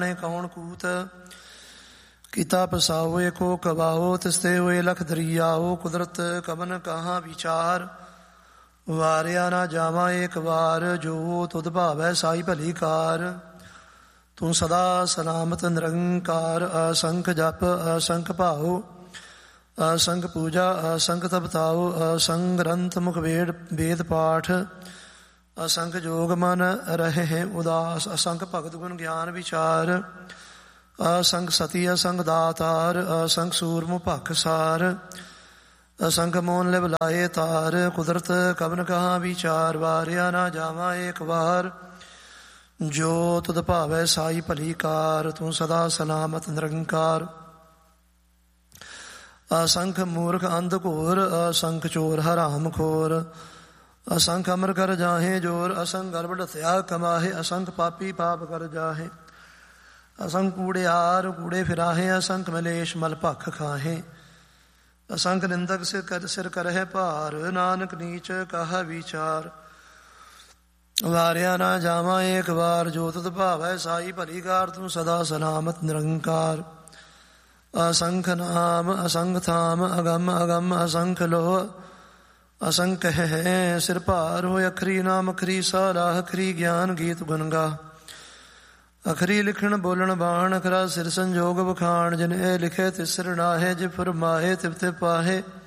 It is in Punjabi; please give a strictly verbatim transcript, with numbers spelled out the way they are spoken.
ਕੌਣ ਕੂਤ। ਕੀਤਾ ਪਸਾਓ ਏਕੋ ਕਵਾਓ, ਤਿਸਤੇ ਹੋਏ ਲਖ ਦਰਿਆਓ। ਕੁਦਰਤ ਕਵਨ ਕਹਾਂ ਵਿਚਾਰ, ਵਾਰਿਆ ਨਾ ਜਾਵਾਂ ਏਕ ਵਾਰ। ਜੋ ਤੁਧ ਭਾਵੈ ਸਾਈ ਭਲੀ ਕਾਰ, ਤੂੰ ਸਦਾ ਸਲਾਮਤ ਨਿਰੰਕਾਰ। ਅਸੰਖ ਜਪ ਅਸੰਖ ਭਾਉ, ਅਸੰਖ ਪੂਜਾ ਅਸੰਖ ਤਪਤਾਉ। ਅਸੰਖ ਗ੍ਰੰਥ ਮੁਖ ਵੇਦ ਵੇਦ ਪਾਠ, ਅਸੰਖ ਜੋਗ ਮਨ ਰਹੇ ਉਦਾਸ। ਅਸੰਖ ਭਗਤ ਗੁਣ ਗਿਆਨ ਵਿਚਾਰ, ਅਸੰਖ ਸਤੀ ਅਸੰਖ ਦਾਤਾਰ। ਅਸੰਖ ਸੂਰਮੁ ਭਖ ਸਾਰ, ਅਸੰਖ ਮੋਨ ਲਿਵ ਲਾਏ ਤਾਰ। ਕੁਦਰਤ ਕਵਨ ਕਹਾਂ ਵਿਚਾਰ, ਵਾਰਿਆ ਨਾ ਜਾਵਾਂ ਏਕ ਵਾਰ। ਜੋ ਤੁਧ ਭਾਵੈ ਸਾਈ ਭਲੀ ਕਾਰ, ਤੂੰ ਸਦਾ ਸਲਾਮਤ ਨਿਰੰਕਾਰ। ਅਸੰਖ ਮੂਰਖ ਅੰਧ ਘੋਰ, ਅਸੰਖ ਚੋਰ ਹਰਾਮ ਖੋਰ। ਅਸੰਖ ਅਮਰ ਕਰ ਜਾਹੇ ਜੋਰ, ਅਸੰਖ ਗਰਭ ਢਥਿਆ ਕਮਾਹੇ। ਅਸੰਖ ਪਾਪੀ ਪਾਪ ਕਰ ਜਾਹੇ, ਅਸੰਖ ਕੂੜਿਆਰ ਕੂੜੇ ਫਿਰਾਹੇ। ਅਸੰਖ ਮਲੇਸ਼ ਮਲ ਭਖ ਖਾਹੇ, ਅਸੰਖ ਨਿੰਦਕ ਸਿਰ ਕਰ ਸਿਰ ਕਰਹਿ ਭਾਰ। ਨਾਨਕ ਨੀਚ ਕਹਾ ਵਿਚਾਰ, ਵਾਰਿਆ ਨਾ ਜਾਵਾਂ ਏਕ ਵਾਰ। ਜੋ ਤੁਧ ਭਾਵੈ ਸਾਈ ਭਲੀ ਕਾਰ, ਤੂੰ ਸਦਾ ਸਲਾਮਤ ਨਿਰੰਕਾਰ। ਅਸੰਖ ਨਾਮ ਅਸੰਖ ਥਾਮ, ਅਗੰਮ ਅਗੰਮ ਅਸੰਖ ਲੋਹ। ਅਸੰਖ ਹੈ ਸਿਰ ਭਾਰ ਹੋਇ, ਅਖਰੀ ਨਾਮ ਅਖਰੀ ਸਾਰਾ। ਅਖਰੀ ਗਿਆਨ ਗੀਤ ਗੁਣ ਗਾ, ਅਖਰੀ ਲਿਖਣ ਬੋਲਣ ਬਾਣ। ਅਖਰਾ ਸਿਰ ਸੰਜੋਗ ਵਖਾਣ, ਜਿਨ ਇਹ ਲਿਖੇ ਤਿਸ ਸਿਰ ਨਾਹੇ। ਜੇ ਫੁਰਮਾਹੇ ਤਿਵ ਤੇ ਪਾਹੇ,